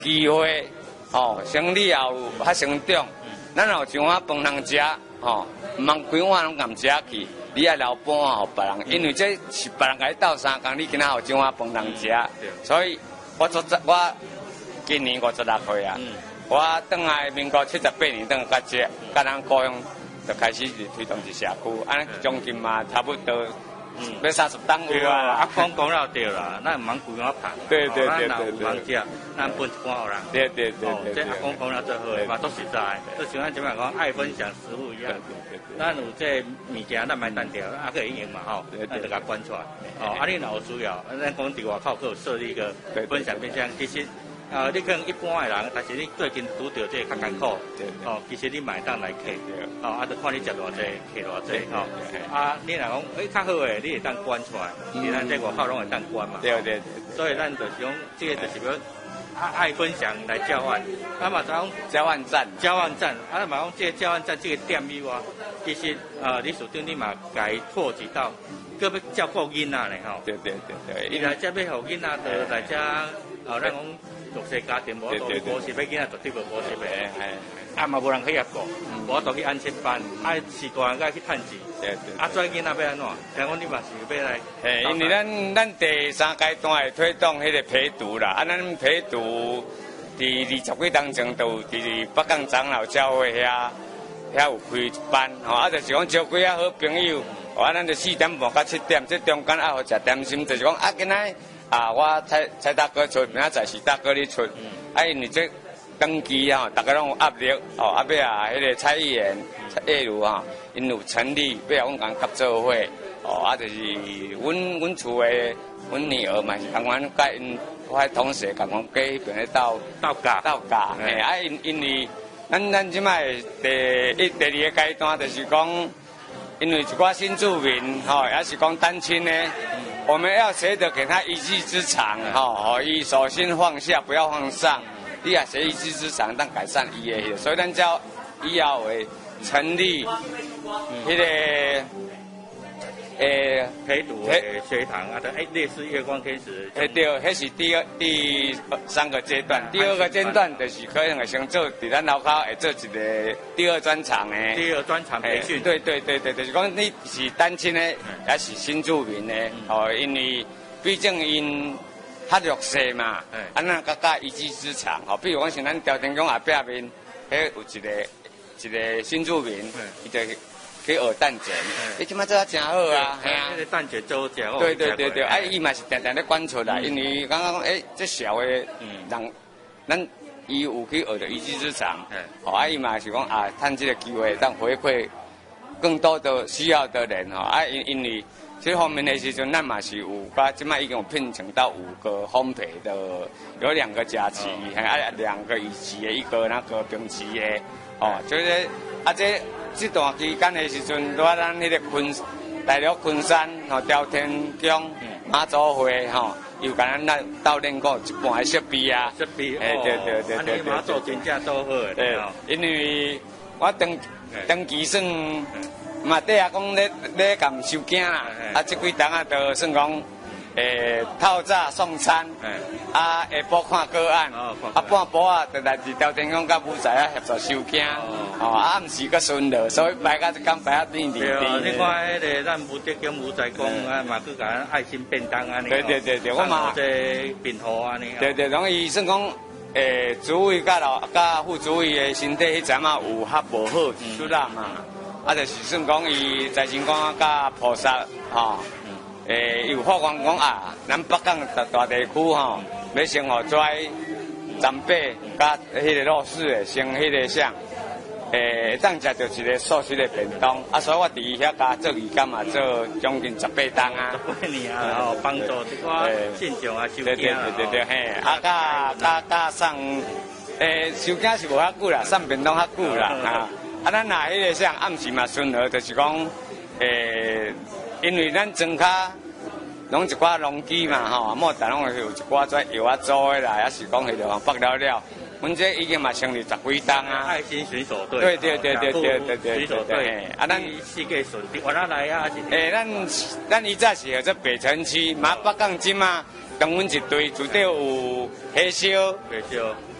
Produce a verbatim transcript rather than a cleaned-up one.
机会，哦，生理也有较成长。咱有一碗饭通食，哦，唔通规碗拢含食去，你也留半碗互别人，因为这是别人甲你斗相共，你今仔有一碗饭通食，所以我做我今年五十六岁啊，我等来民国七十八年等甲这，甲咱高雄就开始推动一社区，安尼将近嘛差不多。嗯，要三十档有啊！ 啊，讲讲了对啦，咱唔通规碗盘。 对对对对对。 咱食，咱分一半互人。 对对对对。 这阿公讲了最好诶，嘛都实在。就像咱即摆讲爱分享食物一样。咱有这物件，咱买单条，啊可以用嘛吼，咱就甲关出来。哦，啊你若有需要，咱讲伫外口可有设立一个分享冰箱，其实。啊，你可能一般的人，但是你最近拄到这较艰苦，哦，其实你买当来客，哦，啊，就看你食偌济，客偌济，吼，啊，你若讲，诶，较好诶，你会当关出来，你咱这外口拢会当关嘛， 对对对， 所以咱就是讲，这个就是讲，爱爱分享来交换，啊嘛，讲交换站， 交换站，啊嘛讲这个交换站这个店以外，其实呃，你属顶你嘛该拓及到，搁要照顾囡仔咧吼， 对对对对， 伊来遮要互囡仔的来遮，哦，咱讲。弱势家庭无多补习，要囡仔绝对无补习诶，啊嘛无人去遐顾，无都去安亲班，啊是大人家去趁钱，啊做囡仔要安怎？听讲你嘛是要来？ 诶，因为咱咱第三阶段会推动迄个陪读啦，啊咱陪读伫二十几当前都伫北港长老教会遐遐有开一班，吼啊就是讲招几啊好朋友，啊咱就四点半到七点，这中间啊好食点心，就是讲啊今仔。啊，我蔡蔡大哥出，明仔载是大哥你出，啊，因为这登记吼，大家拢有压力，哦，啊，尾啊，迄个蔡议员、蔡叶如吼，因有成立，尾啊，阮共合作伙，哦，啊，就是阮阮厝诶，阮女儿嘛是共阮甲因，我同时共阮过迄边咧斗斗教斗教，嘿，啊，因因为咱咱即摆第一、第二个阶段就是讲，因为一寡新住民吼，也是讲单亲咧。我们要学着给他一技之长，哈，哦，伊手心放下，不要放上，你也学一技之长，当改善伊的，所以咱叫以后为成立，迄个诶陪读诶学堂啊，诶类似月光天使， 诶对，迄是第二第三个阶段，第二个阶段就是可能会先做伫咱楼口会做一个第二专场诶， 第二专场培训， 对对对对，就是讲你是单亲诶，也是新住民诶，哦，因为毕竟因较弱势嘛，啊那甲甲一技之长，吼，比如讲像咱条田宫后壁面，迄有一个一个新住民，伊就。去学蛋卷，你即摆做啊真好啊， 系啊，个蛋卷做真好。 对对对对，啊，伊嘛是定定咧管出来，因为刚刚讲，诶，这小诶人，咱伊有去学着一技之长，哦，啊，伊嘛是讲啊，趁这个机会，当回馈更多的需要的人，吼，啊，因因为这方面的时阵，咱嘛是有，甲即摆已经有聘请到五个烘焙的，有两个假期，还啊两个乙级的，一个那个丙级的，哦，就是啊这。这段期间的时阵，在咱迄个昆大陆昆山吼朝天宫妈祖会吼，又甲咱咱斗练过一半的设备啊， 设备， 哎对对对对对，妈祖真正都好诶， 对，因为我登登记算嘛底下讲咧咧共收件啦，啊这几档啊就算讲。诶，透早送餐，啊，下晡看个案，啊，半晡啊，就来自朝天宫甲武仔啊协助收件，哦，啊，暗时个顺路，所以摆甲一工摆啊甜甜甜。 你看迄个咱武德宫武仔宫啊，嘛去甲咱爱心便当安尼。 对对对对，我嘛这便号安尼。 对对，拢伊算讲，诶，主委甲老甲副主委的身体迄阵啊有较无好，出啦嘛，啊，就是算讲伊财神官甲菩萨，吼。诶，有法官讲啊，咱北港大大地区吼，要先互跩长辈甲迄个弱势的，先迄个啥，诶，当食着一个素食的便当，啊，所以我伫遐甲做义工嘛，做将近十八档啊， 十八年啊，吼，帮助一寡信众啊收件啊，对对对对，嘿，啊，甲甲甲送，诶，收件是无遐久啦，送便当遐久啦，啊，啊，咱若迄个啥暗时嘛顺和，就是讲，诶。因为咱庄卡拢一寡农机嘛吼，莫但拢有一寡跩药啊做的啦，也是讲迄个北了了。阮这已经嘛成立十几档啊。 爱心水手队。 对对对对对对对。 水手队。啊，咱四界顺，我哪来啊？ 诶，咱咱以前是叫做北城区，嘛北港镇嘛， 同阮一队，内底有火烧， 火烧。